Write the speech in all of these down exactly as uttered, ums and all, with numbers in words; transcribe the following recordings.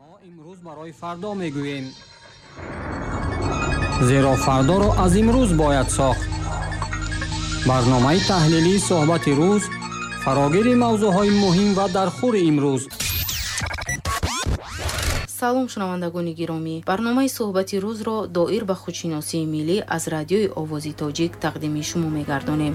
ما امروز برای فردا میگوییم، زیرا فردا را از امروز باید ساخت. برنامه تحلیلی صحبت روز فراگیر موضوعهای مهم و در خور امروز. салом шунавандагони гиромӣ, барномаи суҳбати рӯзро доир ба худшиносии миллӣ аз радиои овози тоҷик тақдими шумо мегардонем.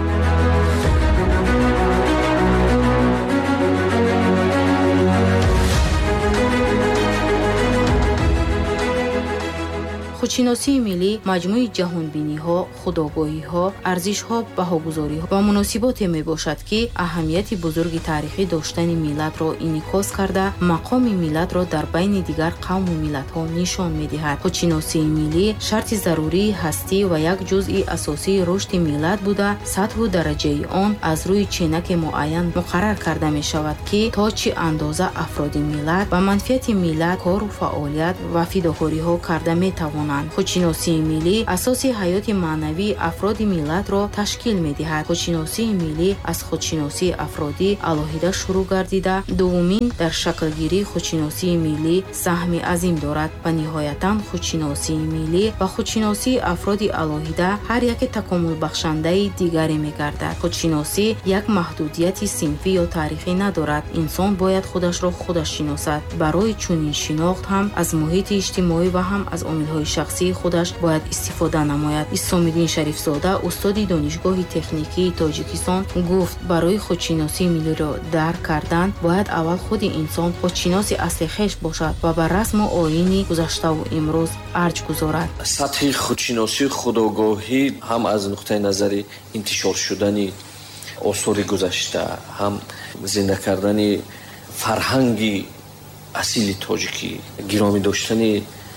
худшиносии миллӣ маҷмӯи ҷаҳонбиниҳо, худогоҳиҳо, арзишҳо, баҳогузориҳо ва муносиботе мебошад, ки аҳамияти бузурги тарихӣ доштани миллатро инъикос карда, мақоми миллатро дар байни дигар қавму миллатҳо нишон медиҳад. худшиносии миллӣ шарти зарурии ҳастӣ ва як ҷузъи асосии рушди миллат буда, сатҳу дараҷаи он аз рӯи ченаке муайян муқаррар карда мешавад, ки то чӣ андоза афроди миллат ба манфиати миллат кору фаъолият ва фидокориҳо карда метавонанд. худшиносии миллӣ асоси ҳаёти маънавии афроди миллатро ташкил медиҳад. худшиносии миллӣ аз худшиносии афродӣ алоҳида шурӯъ гардида, дуввумин дар шаклгирии худшиносии миллӣ саҳми азим дорад ва ниҳоятан худшиносии миллӣ ва худшиносии афроди алоҳида ҳар яке такомулбахшандаи дигаре мегардад. худшиносӣ як маҳдудияти синфӣ ё тарихӣ надорад. инсон бояд худашро худаш шиносад. барои чунин шинохт ҳам аз муҳити иҷтимоӣ ва ҳам аз омилҳои шахсии худаш бояд истифода намояд. исомиддин шарифзода, устоди донишгоҳи техникии Тоҷикистон гуфт, барои худшиносии миллиро дарк кардан бояд аввал худи инсон худшиноси асли хеш бошад ва ба расму оини гузаштаву имрӯз арҷ гузорад. сатҳи худшиносии худогоҳӣ ҳам аз нуқтаи назари интишор шудани осори гузашта, ҳам зинда кардани фарҳанги асили тоҷикӣ, гиромӣ доштани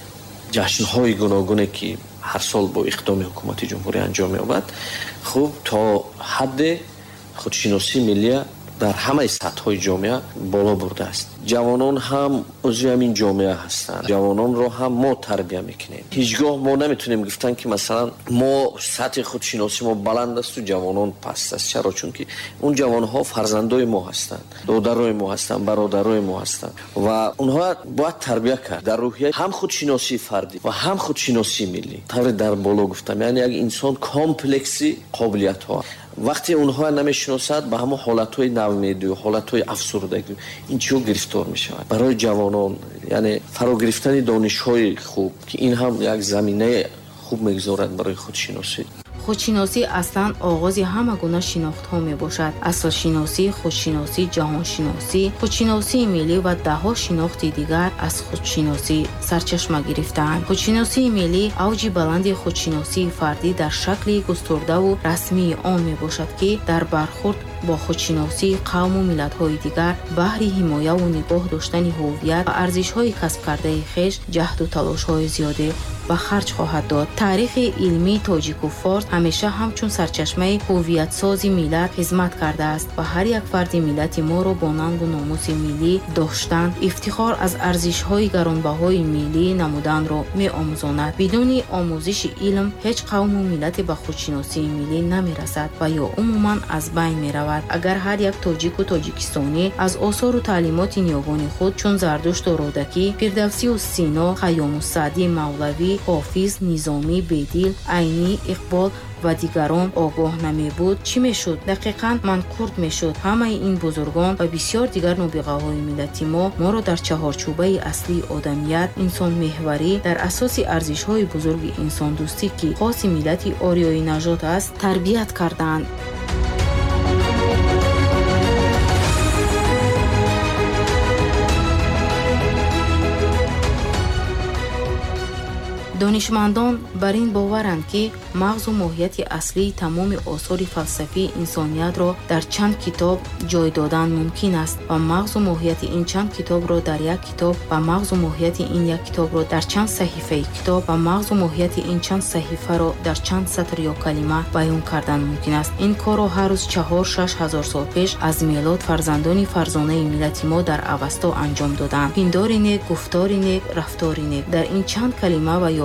ҷашнҳои гуногуне ки ҳар сол бо иқдоми ҳукумати ҷумҳурӣ анҷом меёбад, хуб то ҳадде худшиносии миллия дар ҳамаи сатҳҳои ҷомеа боло бурдааст. ҷавонон ҳам узви ҳамин ҷомеа ҳастанд. ҷавононро ҳам мо тарбия мекунем. ҳеҷ гоҳ мо наметавонем гуфтан ки масалан мо сатҳи худшиносӣ мо баланд асту ҷавонон паст аст. чаро? чунки он ҷавонҳо фарзандои мо ҳастанд, додарои мо ҳастанд, бародарои мо ҳастанд ва онҳо бояд тарбия кард дар рӯҳия ҳам худшиносии фардӣ ва ҳам худшиносии миллӣ. тавре дар боло гуфтам, яъне як инсон комплекси қобилиятҳо. вақте онҳо намешиносад ба ҳамон ҳолатҳои навмедӣ, ҳолатҳои афсурдагӣ ин чиҳо гирифтор мешавад. барои ҷавонон яъне фаро гирифтани донишҳои хуб, ки ин ҳам як заминаи хуб мегузорад барои худшиносӣ. худшиносӣ аслан оғози ҳама гуна шинохтҳо мебошад. аслшиносӣ, худшиносӣ, ҷаҳоншиносӣ, худшиносии миллӣ ва даҳо шинохти дигар аз худшиносӣ сарчашма гирифтаанд. худшиносии миллӣ авҷи баланди худшиносии фардӣ дар шакли густурдаву расмии он мебошад, ки дар бархурд бо худшиносии қавму миллатҳои дигар баҳри ҳимояву нигоҳ доштани ҳуввият ва арзишҳои касбкардаи хеш ҷаҳду талошҳои зиёде ба харҷ хоҳад дод. таърихи илмии тоҷику форс ҳамеша ҳамчун сарчашмаи ҳуввиятсози миллат хизмат кардааст ва ҳар як фарди миллати моро бо нангу номуси миллӣ доштан ифтихор аз арзишҳои гаронбаҳои миллӣ намуданро меомӯзонад. бидуни омӯзиши илм ҳеҷ қавму миллате ба худшиносии миллӣ намерасад ва ё умуман аз байн меравад. агар ҳар як тоҷику тоҷикистонӣ аз осору таълимоти ниёгони худ чун зардушту рӯдакӣ, фирдавсию сино, хайёму саъдӣ мавлавӣ, ҳофиз, низомӣ, бедил, айнӣ, иқбол ва дигарон огоҳ намебуд, чӣ мешуд? дақиқан манқурд мешуд. ҳамаи ин бузургон ва бисёр дигар нобиғаҳои миллати мо моро дар чаҳорчӯбаи аслии одамият, инсонмеҳварӣ, дар асоси арзишҳои бузурги инсондӯстӣ, ки хоси миллати орёи нажот аст, тарбият кардаанд. донишмандон бар ин боваранд, ки мағзу моҳияти аслии тамоми осори фалсафии инсониятро дар чанд китоб ҷой додан мумкин аст ва мағзу моҳияти ин чанд китобро дар як китоб ва мағзу моҳияти ин як китобро дар чанд саҳифаи китоб ва мағзу моҳияти ин чанд саҳифаро дар чанд сатр ё калима баён кардан мумкин аст. ин корро ҳар рӯз чаҳор шаш ҳазор сол пеш аз мелод фарзандони фарзонаи миллати мо дар авасто анҷом доданд. пиндори нек, гуфтори нек, рафтори нек. дар ин чанд калима ва ё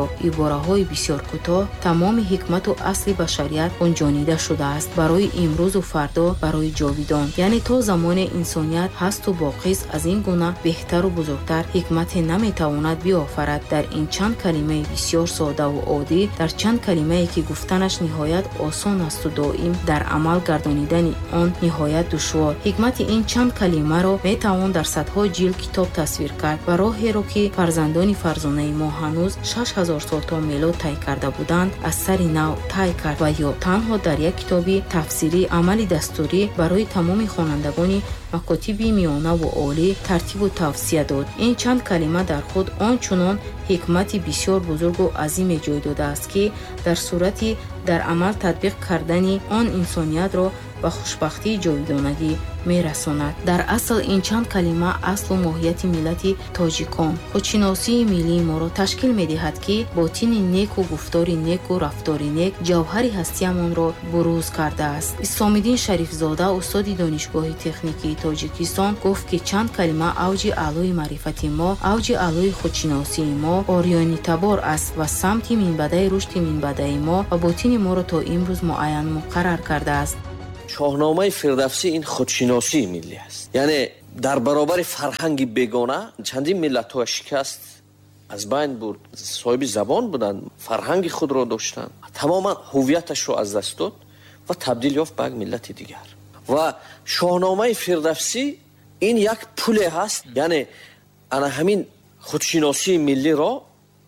با عباره‌های بسیار کوتاه تمام حکمت و اصل بشریت گنجانیده شده است برای امروز و فردا، برای جاویدان. یعنی تا زمان انسانیت هست و باقی است. از این گونه بهتر و بزرگتر حکمت نمیتواند بیافرد. در این چند کلمه بسیار ساده و عادی، در چند کلمه‌ای که گفتنش نهایت آسان است و دائم در عمل گردانیدن آن نهایت دشوار. حکمت این چند کلمه را میتوان در صدها جلد کتاب تصویر کرد و راهی را که فرزندان فرزانه ما هنوز شش هزار سال تا میلاد طی کرده بودند از سر نو طی کرد و یا تنها در یک کتابی تفسیری عملی دستوری برای تمام خوانندگان مکاتب میانه و عالی ترتیب و توصیه داد. این چند کلمه در خود آنچنان حکمت بسیار بزرگ و عظیم جای داده است که در صورتی در عمل تطبیق کردن آن انسانیت را به خوشبختی جاودانگی میرساند. در اصل این چند کلمه اصل و ماهیت ملت تاجیکان، خودشناسی ملی ما را تشکیل می‌دهد که باطن نیک و گفتار نیک و رفتار نیک جوهر هستیمان را بروز کرده است. اسلام‌الدین شریف زاده استاد دانشگاه تکنیکی تاجیکستان گفت که چند کلمه اوج اعلای معرفت ما، اوج اعلای خودشناسی ما، آریانی تبار است و سمت منبع رشد منبع ما و باطن ما را تا امروز معین مقرر کرده است. شاهنامه فردوسی این خودشناسی ملی است. یعنی در برابر فرهنگ بیگانه چندین ملت‌ها شکست از بین برد. صاحب زبان بودند، فرهنگ خود را داشتند، تماما هویتش را از دست داد و تبدیل یافت به یک ملت دیگر. و شاهنامه فردوسی این یک پل هست، یعنی انا همین خودشناسی ملی را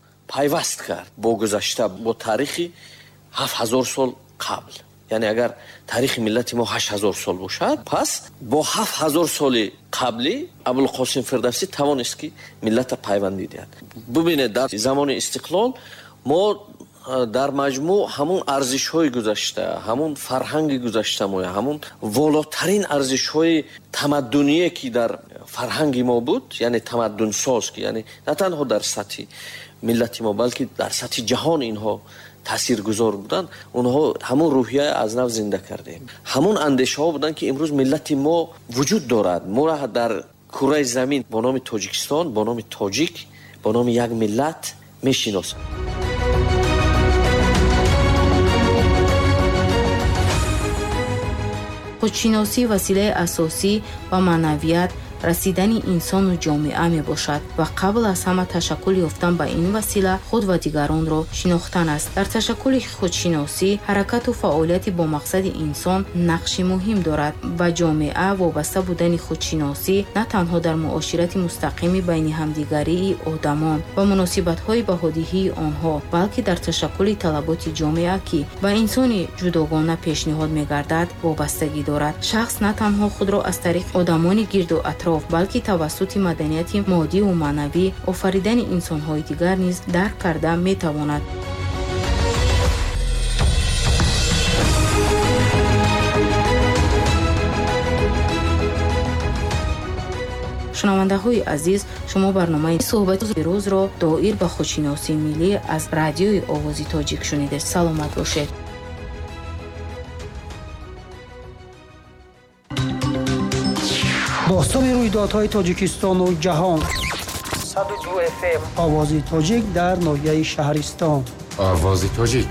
پیوست کرد با گذشته، با تاریخ هفت هزار سال قبل. یعنی اگر تاریخ ملت ما هشت هزار سال باشد، پس با هفت هزار سال قبلی ابوالقاسم فردوسی توانست که ملت پیوندی دهد. ببینید در زمان استقلال ما در مجموع همون ارزش های گذشته، همون فرهنگ گذشته ما، همون والاترین ارزش های تمدنی که در فرهنگ ما بود، یعنی تمدن ساز، که یعنی نه تنها در سطح ملت ما بلکه در سطح جهان اینها تاثیرگذار بودن، اونها همون روحیه از نو زنده کرده. همون اندیشه ها بودن که امروز ملت ما وجود دارد. ما را در کره زمین با نام تاجیکستان، با نام تاجیک، با نام یک ملت میشناسند. خودشناسی وسیله اساسی و معنویت رسیدن انسان و جامعه می باشد و قبل از همه تشکل یافتن به این وسیله خود و دیگران را شناختن است. در تشکل خودشناسی حرکت و فعالیت با مقصد انسان نقش مهم دارد. به جامعه وابسته بودن خودشناسی نه تنها در معاشرت مستقیم بین همدیگری آدمان و مناسبت‌های بهادی‌ای آنها، بلکه در تشکل طلبات جامعه که به انسان جداگانه پیشنهاد می‌گردد وابستگی دارد. شخص نه تنها خود را از طریق آدمان گرد و اطراف بلکه توسط مدنیت مادی و معنوی آفریدن انسان‌های دیگر نیز درک کرده می‌تواند. شنونده های عزیز، شما برنامه صحبت روز را دایر به خودشناسی ملی از رادیوی آوازی تاجیک شنیده. سلامت باشید. باستان رویدادهای تاجیکستان و جهان. صد و دو اف ام آوازی تاجیک در ناحیه شهرستان. آوازی تاجیک.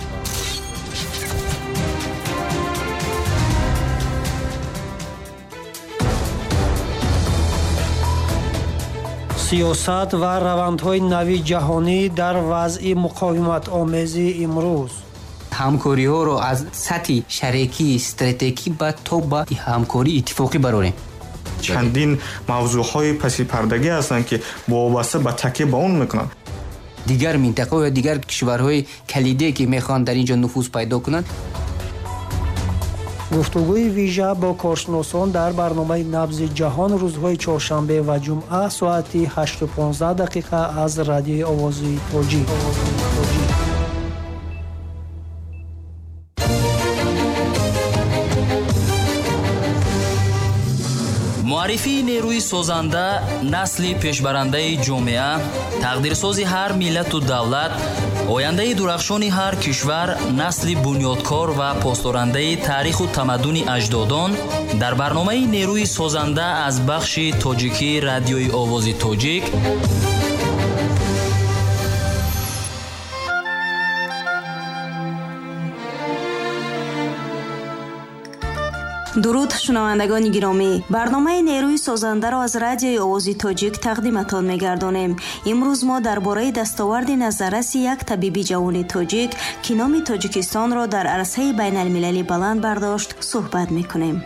سیاست و روندهای نوی جهانی در وضع مقاومت آمیز امروز. همکاری ها رو از سطح شریکی استراتژیکی به تا به همکاری اتفاقی براریم. چندین موضوعهای پس پردگی هستند که وابسته به تکیه به اون میکنن. دیگر منطقه و دیگر کشورهای کلیدی که میخوان در اینجا نفوذ پیدا کنند. گفتگوی ویژه با کارشناسان در برنامه نبض جهان روزهای چهارشنبه و جمعه ساعت هشت و پانزده دقیقه از رادیوی آوازی تاجیک. معرفی نیروی سازنده، نسل پیشبرنده جامعه، تقدیرسازی هر ملت و دولت، آینده درخشان هر کشور، نسل بنیادکار و پاسدارنده تاریخ و تمدن اجدادان در برنامه نیروی سازنده از بخش تاجیکی رادیوی آوازی تاجیک. درود شنوندگان گرامی، برنامه نیروی سازنده را از رادیوی آوازی تاجیک تقدیمتان می‌گردانیم. امروز ما درباره دستاورد نظررس یک طبیب جوان تاجیک که نام تاجیکستان را در عرصه بین المللی بلند برداشت صحبت می‌کنیم.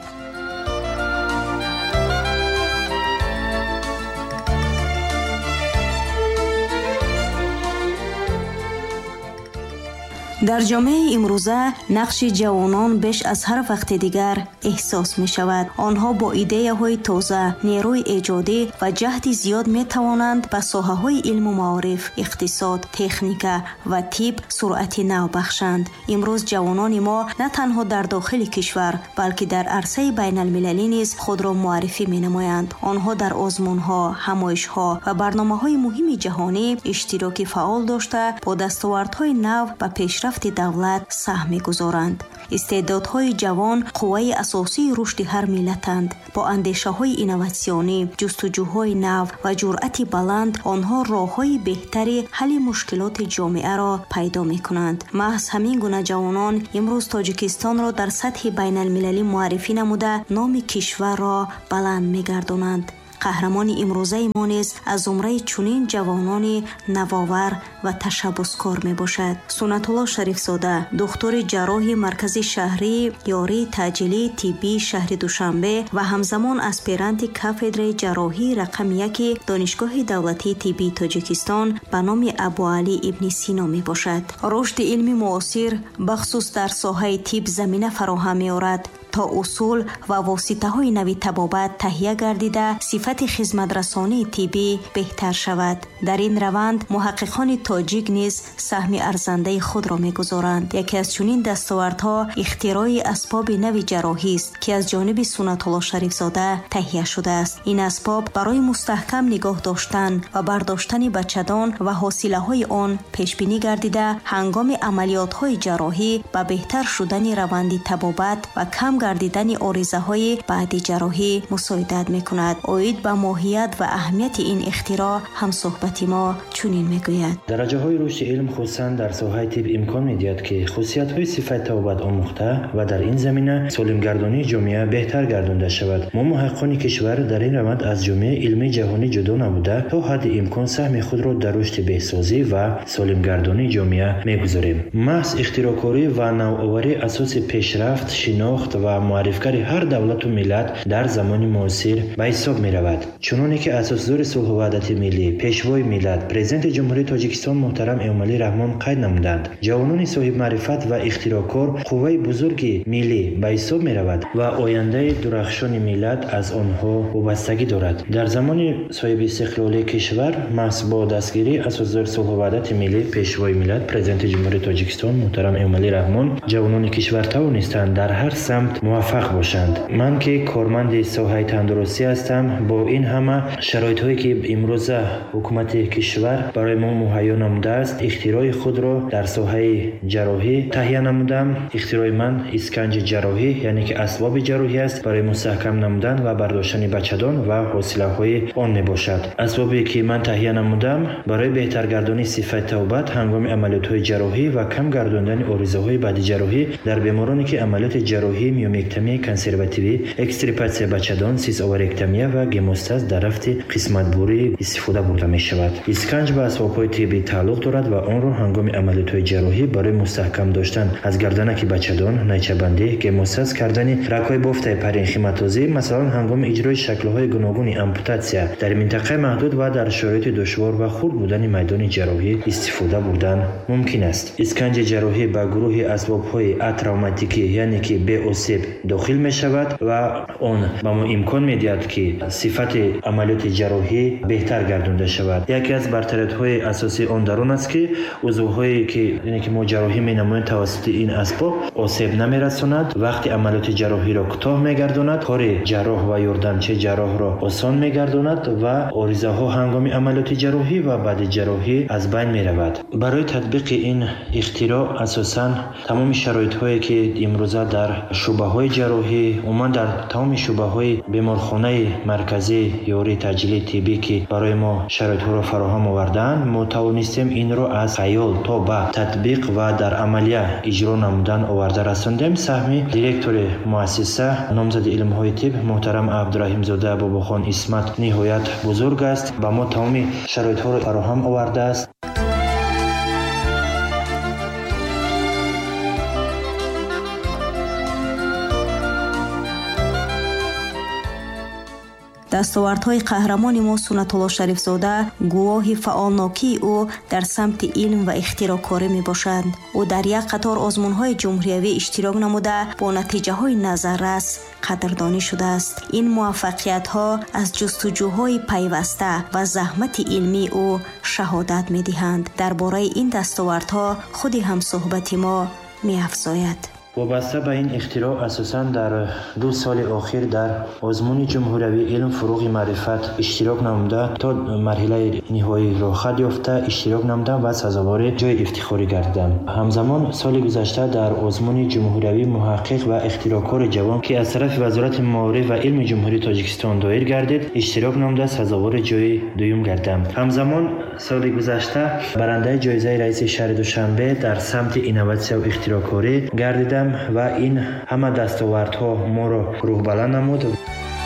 در جامعه امروزه نقش جوانان بیش از هر وقت دیگر احساس می شود. آنها با ایده های تازه، نیروی ایجادی و جهد زیاد می توانند به ساحه های علم و معارف، اقتصاد، تکنیک و طب سرعت نو بخشند. امروز جوانان ما نه تنها در داخل کشور بلکه در عرصه بین المللی نیز خود را معرفی می نمایند. آنها در آزمون ها، همایش ها و برنامه های مهم جهانی اشتراک فعال داشته با دستاوردهای نو و پیشرفت دولت سهم می‌گذارند. استعدادهای جوان قوه اساسی رشد هر ملتند. با اندیشه‌های اینواسیونی، جستجوهای نو و جرأت بلند آنها راه‌های بهتری حل مشکلات جامعه را پیدا می‌کنند. محض همین گونه جوانان امروز تاجیکستان را در سطح بین المللی معرفی نموده نام کشور را بلند می‌گردانند. قهرمان امروزه ما نیز از زمره چنین جوانان نوآور و تشبثکار می باشد. سنت الله شریف زاده، دکتر جراح مرکزی شهری یاری تعجیلی طبی شهر دوشنبه و همزمان اسپیرانت کاتدر جراحی رقم یک دانشگاه دولتی طبی تاجیکستان به نام ابوعلی ابن سینا می باشد. رشد علم معاصر بخصوص در ساحه طب زمینه فراهم می آورد تا اصول و واسطه های نوی طبابت تهیه گردیده صفت خدمت رسانی طبی بهتر شود. در این روند محققان تاجیک نیز سهم ارزنده خود را می‌گذارند. یکی از چنین دستاوردها اختراع اسباب نوی جراحی است که از جانب سنت الله شریف زاده تهیه شده است. این اسباب برای مستحکم نگاه داشتن و برداشتن بچه‌دان و حاصله‌های آن پیش بینی گردیده هنگام عملیات‌های جراحی به بهتر شدن روند طبابت و کم گردیدن عارضه‌های بعد جراحی مساعدت می‌کند. اوید به ماهیت و اهمیت این اختراع هم صحبت ما چنین می‌گوید: درجه‌های رشد علم خصوصاً در ساحه طب امکان می‌دهد که خصوصیت‌های صفت طبابت آموخته و در این زمینه سالمگردانی جامعه بهتر گردانده شود. ما محققان کشور در این روند از جامعه علمی جهانی جدا نبوده تا حد امکان سهم خود را در رشد بهسازی و سالمگردانی جامعه می‌گذاریم. محض اختراع‌کاری و نوآوری اساس پیشرفت، شناخت و معرفی‌کاری هر دولت و ملت در زمان معاصر به حساب می‌رود. چنانکه که اساسدار صلح و وحدت ملی، پیشوای ملت، پرزیدنت جمهوری تاجیکستان محترم امامعلی رحمان قید نمودند. جوانان صاحب معرفت و اختراعکار قوه بزرگ ملی به حساب می‌رود و آینده درخشان ملت از آنها وابستگی دارد. در زمان صاحب استقلال کشور محض با دستگیری اساسدار صلح و وحدت ملی، پیشوای ملت، پرزیدنت جمهوری تاجیکستان محترم امامعلی رحمان جوانان کشور توانستند در هر سمت موفق باشند. من که کارمند ساحه تندرستی هستم، با این همه شرایط هایی که امروز حکومت کشور برای ما مهیا نموده است، اختراع خود را در ساحه جراحی تهیه نمودم. اختراع من اسکنج جراحی، یعنی که اسباب جراحی است برای مستحکم نمودن و برداشتن بچه‌دان و حاصله های آن می باشد. اسبابی که من تهیه نمودم برای بهتر گردانی صفت طبابت هنگام عملیات های جراحی و کم گرداندن عارضه های بعد جراحی در بیمارانی که عملیات جراحی میومکتومی کنسرواتیوی، اکستریپاسیا بچه‌دان، سیس اوواریکتومی و گموستاز در رفت قسمت بوری استفاده برده می شود. اسکنج به اسباب‌های طبی تعلق دارد و آن را هنگام عملیات جراحی برای مستحکم داشتن از گردنک بچه‌دان، نیچه‌بندی، گموستاز کردن رگ‌های بافت پرینخیماتوزی، مثلا هنگام اجرای شکل‌های گوناگون آمپوتاسیا در منطقه محدود و در شرایط دشوار و خرد بودن میدان جراحی استفاده بردن ممکن است. اسکنج جراحی به گروه اسباب‌های اتروماتیکی، یعنی که به آسیب داخل می شود و آن به ما امکان می دهد که صفت عملیات جراحی بهتر گردانده شود. یکی از برتری‌های اساسی آن در آن است که عضوهایی که یعنی که ما جراحی می نماییم توسط این اسباب آسیب نمی رساند. وقتی عملیات جراحی را کوتاه می گرداند، کار جراح و یاردمچی جراح را آسان می گرداند و عارضه ها هنگام عملیات جراحی و بعد جراحی از بین می رود. برای تطبیق این اختراع اساساً تمام شرایط هایی که امروزه در شعبه شعبه‌های جراحی عموما در تمام شعبه‌های بیمارخانه مرکزی یاری تجلی طبی که برای ما شرایط‌ها را فراهم آوردند ما توانستیم این را از خیال تا به تطبیق و در عملیه اجرا نمودن آورده رساندیم. سهم دیرکتور مؤسسه نامزد علم‌های طب محترم عبدالرحیم زاده باباخان اسمت نهایت بزرگ است. با ما تمام شرایط‌ها را فراهم آورده است. دستاوردهای قهرمان ما سنت‌الله شریفزاده گواه فعالناکی او در سمت علم و اختراع‌کاری میباشد. او در یک قطار آزمون‌های جمهوری اشتراک نموده با نتیجه‌های نظررس قدردانی شده است. این موفقیت‌ها از جستجوهای پیوسته و زحمت علمی او شهادت می‌دهند. درباره این دستاوردها خود هم صحبت ما می‌افزاید. وابسته به این اختراع اساساً در دو سال اخیر در آزمون جمهوری علم فروغ معرفت اشتراک نموده تا مرحله نهایی را خط یافته اشتراک نمودم و سزاوار جای افتخاری گردیدم. همزمان سال گذشته در آزمون جمهوری محقق و اختراعکار جوان که از طرف وزارت معارف و علم جمهوری تاجیکستان دایر گردید اشتراک نموده سزاوار جای دوم گردیدم. همزمان سال گذشته برنده جایزه رئیس شهر دوشنبه در سمت اینواسیون و اختراعکاری گردیدم و این همه دستاوردها ما را روح بلند نمود.